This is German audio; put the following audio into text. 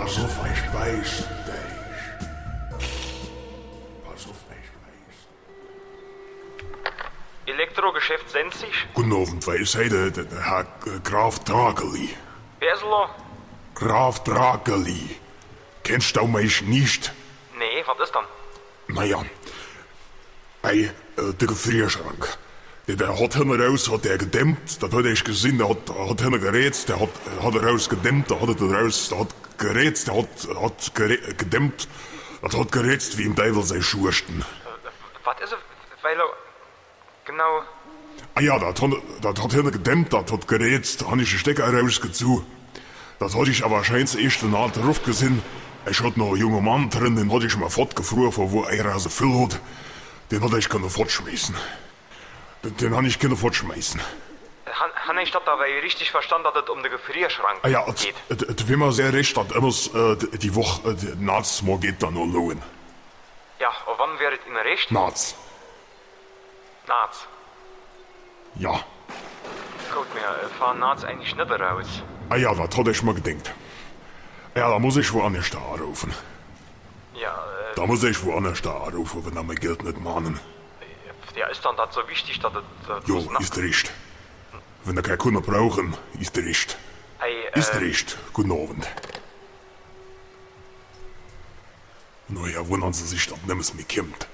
Pass auf, ich weiß dich. Pass auf, ich weiß. Elektrogeschäft Sensig? Guten Abend, wer ist heute der Herr Graf Drageli? Wer ist da? Graf Drageli. Kennst du mich nicht? Nee, was ist dann? Naja, bei der Gefrierschrank. Der hat hinten raus, hat der gedämmt, das hat ich gesehen, der hat hinten gerätzt, der hat raus gedämmt, der hat raus, der hat gerätzt, der hat gedämmt, das hat gerätzt wie im Teufel sei Schursten. Was ist es? Weil er... Genau... Ah ja, das hat hinten gedämmt, das hat gerätzt, da hab ich den Stecker rausgezogen. Das hatte ich aber wahrscheinlich erst in der alten Ruf gesehen. Ich hatte noch einen jungen Mann drin, den hatte ich mal fortgefroren, von wo er so viel hat. Den hatte ich können fortschmeißen. Den habe ich können fortschmeißen. Han ich das aber richtig verstanden, dass es um den Gefrierschrank Ah ja, geht? wie man sehr recht hat, immer die Woche, nachts mal geht dann noch lohnen. Ja, und wann wäre es Ihnen recht? Nachts. Nachts. Ja. Gut, wir fahren nachts eigentlich nicht raus. Ah ja, das hatte ich mal gedacht. Ja, da muss ich woanders da anrufen. Ja, Da muss ich woanders da anrufen, wenn er mein Geld nicht mahnen. ja, ist dann das so wichtig, dass es... Jo, ist recht. Wenn er keine Kunden brauchen, ist recht. Hey, Ist recht. Guten Abend. Naja, wundern Sie sich, dass nichts mehr kommt.